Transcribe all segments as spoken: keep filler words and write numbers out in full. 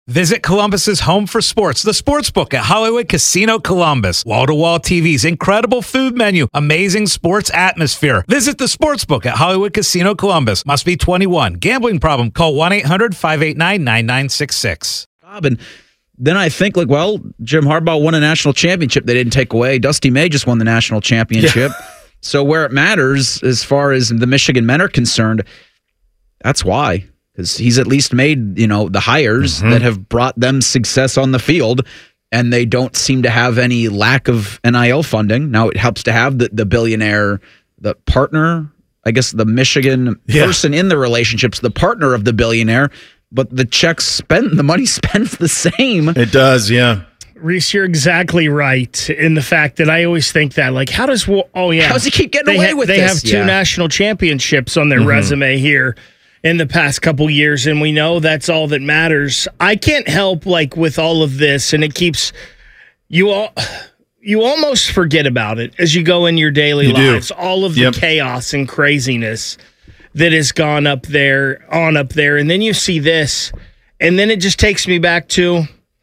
Visit Columbus's home for sports, the Sportsbook at Hollywood Casino Columbus. Wall-to-wall T Vs, incredible food menu, amazing sports atmosphere. Visit the Sportsbook at Hollywood Casino Columbus. Must be twenty-one. Gambling problem? Call one eight hundred five eight nine nine nine six six. And then I think, like, well, Jim Harbaugh won a national championship they didn't take away. Dusty May just won the national championship. Yeah. So where it matters, as far as the Michigan men are concerned, that's why. Because he's at least made, you know, the hires mm-hmm. that have brought them success on the field, and they don't seem to have any lack of N I L funding. Now, it helps to have the, the billionaire, the partner, I guess the Michigan yeah. person in the relationships, the partner of the billionaire, but the checks spent, the money spent the same. It does, yeah. Reese, you're exactly right in the fact that I always think that, like, how does, oh, yeah. How does he keep getting they away ha- with they this? They have two yeah. national championships on their mm-hmm. resume here in the past couple years, and we know that's all that matters. I can't help, like, with all of this, and it keeps you all you almost forget about it as you go in your daily you lives. Do. All of yep. the chaos and craziness that has gone up there, on up there, and then you see this, and then it just takes me back to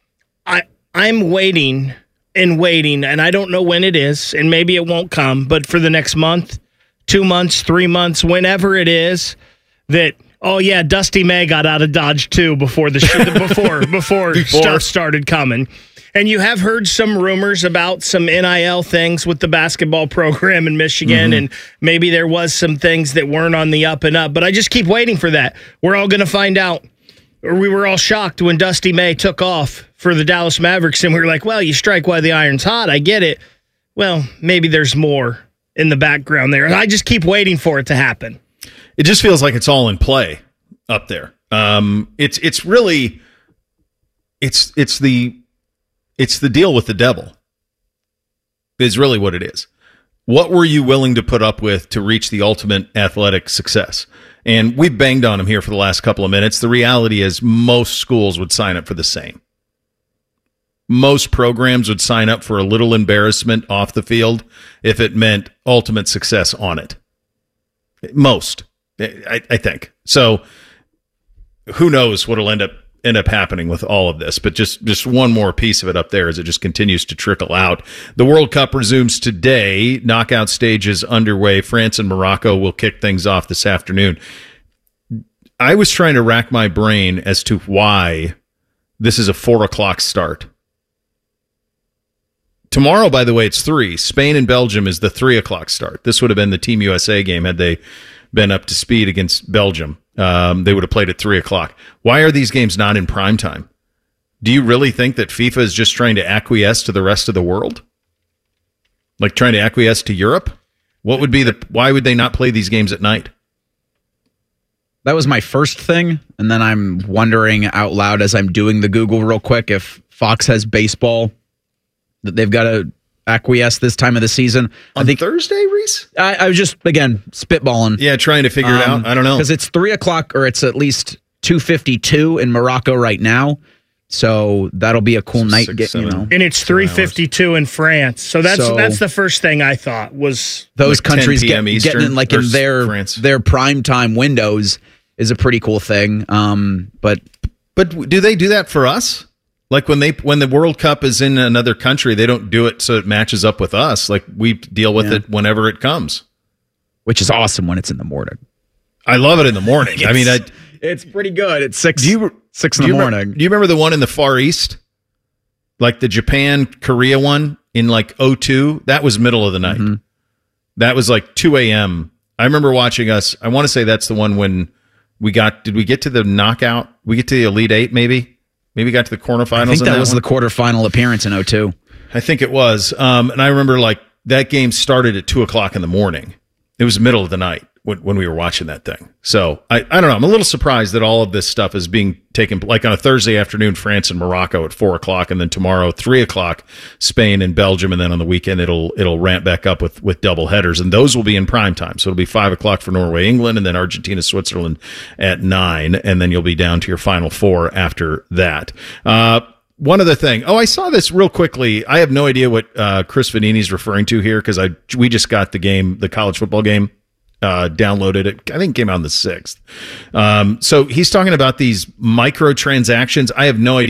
I I'm waiting and waiting, and I don't know when it is, and maybe it won't come, but for the next month, two months, three months, whenever it is, that oh yeah, Dusty May got out of Dodge too before the sh- before, before before stuff started coming, and you have heard some rumors about some N I L things with the basketball program in Michigan, mm-hmm. and maybe there was some things that weren't on the up and up. But I just keep waiting for that. We're all going to find out. Or we were all shocked when Dusty May took off for the Dallas Mavericks, and we were like, "Well, you strike while the iron's hot." I get it. Well, maybe there's more in the background there. I just keep waiting for it to happen. It just feels like it's all in play up there. Um, it's it's really it's it's the it's the deal with the devil is really what it is. What were you willing to put up with to reach the ultimate athletic success? And we've banged on him here for the last couple of minutes. The reality is most schools would sign up for the same. Most programs would sign up for a little embarrassment off the field if it meant ultimate success on it. Most. I, I think so. Who knows what'll end up end up happening with all of this? But just just one more piece of it up there as it just continues to trickle out. The World Cup resumes today. Knockout stages underway. France and Morocco will kick things off this afternoon. I was trying to rack my brain as to why this is a four o'clock start. Tomorrow, by the way, it's three. Spain and Belgium is the three o'clock start. This would have been the Team U S A game had they been up to speed against Belgium. Um, they would have played at three o'clock. Why are these games not in prime time? Do you really think that FIFA is just trying to acquiesce to the rest of the world? Like trying to acquiesce to Europe? What would be the, why would they not play these games at night? That was my first thing. And then I'm wondering out loud as I'm doing the Google real quick if Fox has baseball that they've got to acquiesce this time of the season. On I think Thursday, Reese? I, I was just, again, spitballing. Yeah, trying to figure um, it out. I don't know. Because it's three o'clock or it's at least two fifty-two in Morocco right now. So that'll be a cool so night. Six, get, you know. And it's three fifty-two in France. So that's so that's the first thing I thought was those like countries get, Eastern, getting in, like in their France. their prime time windows is a pretty cool thing. Um, but but do they do that for us? Like when they when the World Cup is in another country, they don't do it so it matches up with us. Like we deal with yeah. it whenever it comes, which is awesome when it's in the morning. I love it in the morning. I mean, I, it's pretty good. It's six. Do you, six in do the you morning. Remember, do you remember the one in the Far East, like the Japan Korea one in like oh two? That was middle of the night. Mm-hmm. That was like two a.m. I remember watching us. I want to say that's the one when we got. Did we get to the knockout? We get to the Elite Eight, maybe. Maybe got to the quarterfinals. I think that, that was one. the quarterfinal appearance in oh two. I think it was. Um, and I remember like that game started at two o'clock in the morning. It was middle of the night when, when we were watching that thing. So I, I don't know. I'm a little surprised that all of this stuff is being taken, like on a Thursday afternoon, France and Morocco at four o'clock, and then tomorrow, three o'clock, Spain and Belgium, and then on the weekend it'll it'll ramp back up with, with double headers, and those will be in prime time. So it'll be five o'clock for Norway, England, and then Argentina, Switzerland at nine, and then you'll be down to your final four after that. Uh, One other thing. Oh, I saw this real quickly. I have no idea what uh, Chris Vanini's referring to here because I we just got the game, the college football game, uh, downloaded it. I think it came out on the sixth. Um, so he's talking about these microtransactions. I have no idea